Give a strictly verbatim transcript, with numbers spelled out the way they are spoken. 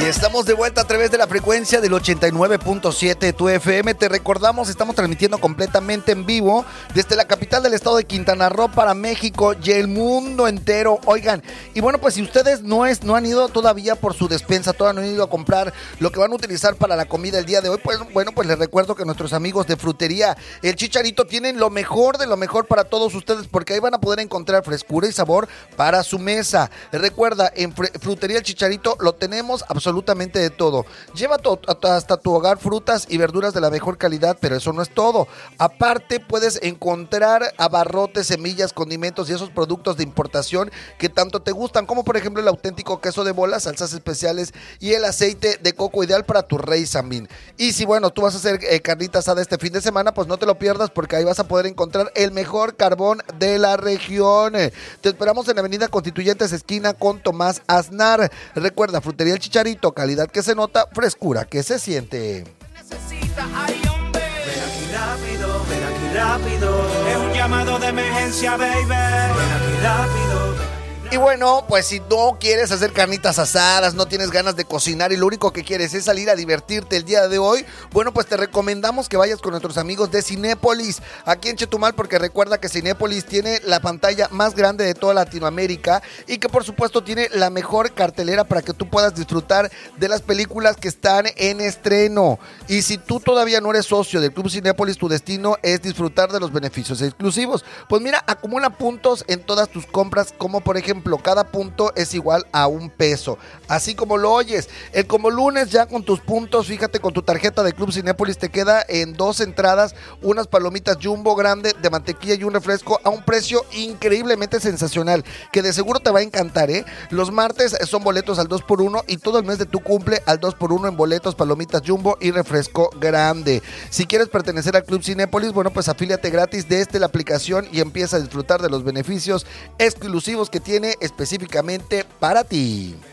Y estamos de vuelta a través de la frecuencia del ochenta y nueve punto siete de tu F M. Te recordamos, estamos transmitiendo completamente en vivo desde la capital del estado de Quintana Roo para México y el mundo entero. Oigan, y bueno, pues si ustedes no, es, no han ido todavía por su despensa, todavía no han ido a comprar lo que van a utilizar para la comida el día de hoy, pues bueno, pues les recuerdo que nuestros amigos de Frutería El Chicharito tienen lo mejor de lo mejor para todos ustedes, porque ahí van a poder encontrar frescura y sabor para su mesa. Recuerda, en Frutería El Chicharito lo tenemos absolutamente absolutamente de todo. Lleva to- hasta tu hogar frutas y verduras de la mejor calidad, pero eso no es todo. Aparte, puedes encontrar abarrotes, semillas, condimentos y esos productos de importación que tanto te gustan, como por ejemplo el auténtico queso de bola, salsas especiales y el aceite de coco ideal para tu rey samín. Y si bueno, tú vas a hacer eh, carnita asada este fin de semana, pues no te lo pierdas, porque ahí vas a poder encontrar el mejor carbón de la región. Te esperamos en la avenida Constituyentes, esquina con Tomás Aznar. Recuerda, Frutería El Chicharito, calidad que se nota, frescura que se siente. Necesita, ay, hombre. Ven aquí rápido, ven aquí rápido. Es un llamado de emergencia, baby. Ven aquí rápido. Y bueno, pues si no quieres hacer carnitas asadas, no tienes ganas de cocinar y lo único que quieres es salir a divertirte el día de hoy, bueno, pues te recomendamos que vayas con nuestros amigos de Cinépolis, aquí en Chetumal, porque recuerda que Cinépolis tiene la pantalla más grande de toda Latinoamérica y que por supuesto tiene la mejor cartelera para que tú puedas disfrutar de las películas que están en estreno. Y si tú todavía no eres socio del Club Cinépolis, tu destino es disfrutar de los beneficios exclusivos. Pues mira, acumula puntos en todas tus compras, como por ejemplo, cada punto es igual a un peso, así como lo oyes. El como lunes ya con tus puntos, fíjate, con tu tarjeta de Club Cinépolis te queda en dos entradas unas palomitas Jumbo grande de mantequilla y un refresco a un precio increíblemente sensacional, que de seguro te va a encantar, ¿eh? Los martes son boletos al dos por uno y todo el mes de tu cumple al dos por uno en boletos, palomitas Jumbo y refresco grande. Si quieres pertenecer al Club Cinépolis, bueno, pues afíliate gratis desde la aplicación y empieza a disfrutar de los beneficios exclusivos que tiene específicamente para ti.